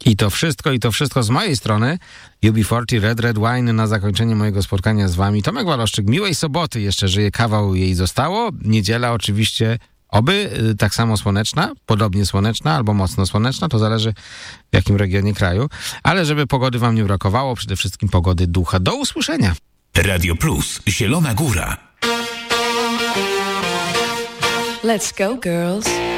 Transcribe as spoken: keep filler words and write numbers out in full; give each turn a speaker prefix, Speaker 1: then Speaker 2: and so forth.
Speaker 1: I to wszystko, i to wszystko z mojej strony. U B czterdzieści, Red Red Wine na zakończenie mojego spotkania z wami. Tomek Waloszczyk, miłej soboty jeszcze, żyje kawał jej zostało. Niedziela oczywiście, oby y, tak samo słoneczna, podobnie słoneczna albo mocno słoneczna, to zależy w jakim regionie kraju. Ale żeby pogody wam nie brakowało, przede wszystkim pogody ducha. Do usłyszenia.
Speaker 2: Radio Plus, Zielona Góra.
Speaker 3: Let's go, girls.